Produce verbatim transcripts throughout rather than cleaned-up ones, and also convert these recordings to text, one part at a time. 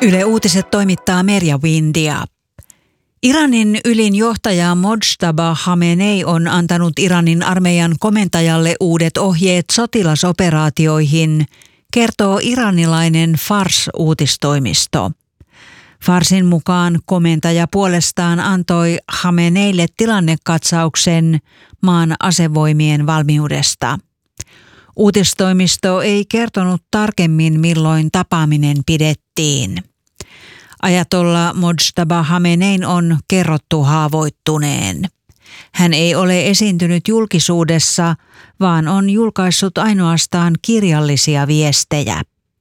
Yle Uutiset toimittaa Merja Windia. Iranin ylin johtaja Mojtaba Khamenei on antanut Iranin armeijan komentajalle uudet ohjeet sotilasoperaatioihin, kertoo iranilainen Fars-uutistoimisto. Farsin mukaan komentaja puolestaan antoi Khameneille tilannekatsauksen maan asevoimien valmiudesta. Uutistoimisto ei kertonut tarkemmin, milloin tapaaminen pidettiin. Ajatolla Mojtaba Khamenein on kerrottu haavoittuneen. Hän ei ole esiintynyt julkisuudessa, vaan on julkaissut ainoastaan kirjallisia viestejä.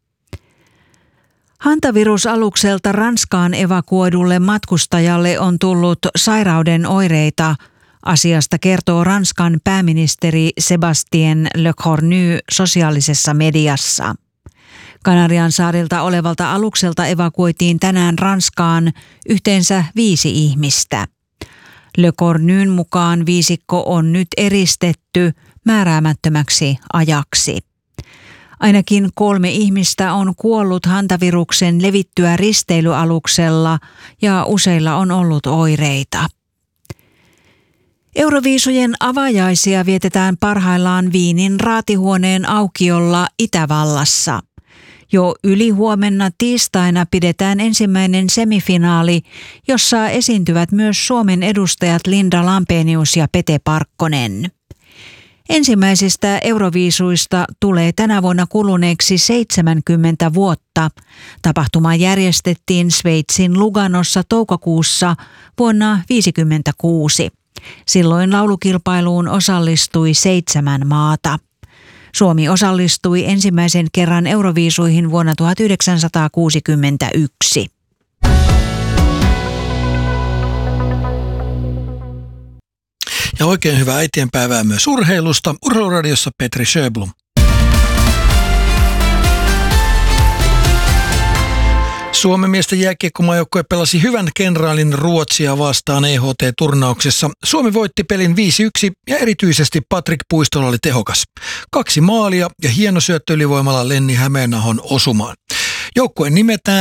Hantavirusalukselta Ranskaan evakuoidulle matkustajalle on tullut sairauden oireita. Asiasta kertoo Ranskan pääministeri Sébastien Lecornu sosiaalisessa mediassa. Kanarian saarilta olevalta alukselta evakuoitiin tänään Ranskaan yhteensä viisi ihmistä. Lecornun mukaan viisikko on nyt eristetty määräämättömäksi ajaksi. Ainakin kolme ihmistä on kuollut hantaviruksen levittyä risteilyaluksella ja useilla on ollut oireita. Euroviisujen avajaisia vietetään parhaillaan Viinin raatihuoneen aukiolla Itävallassa. Jo ylihuomenna tiistaina pidetään ensimmäinen semifinaali, jossa esiintyvät myös Suomen edustajat Linda Lampenius ja Pete Parkkonen. Ensimmäisistä Euroviisuista tulee tänä vuonna kuluneeksi seitsemänkymmentä vuotta. Tapahtuma järjestettiin Sveitsin Luganossa toukokuussa vuonna tuhatyhdeksänsataaviisikymmentäkuusi. Silloin laulukilpailuun osallistui seitsemän maata. Suomi osallistui ensimmäisen kerran Euroviisuihin vuonna tuhatyhdeksänsataakuusikymmentäyksi. Ja oikein hyvää äitienpäivää myös urheilusta. Urheiluradiossa Petri Sjöblom. Suomen miesten jääkiekkomaajoukkue pelasi hyvän kenraalin Ruotsia vastaan E H T-turnauksessa. Suomi voitti pelin viisi yksi ja erityisesti Patrik Puistola oli tehokas. Kaksi maalia ja hieno syöttö ylivoimalla Lenni Hämeenahon osumaan. Joukkueen nimetään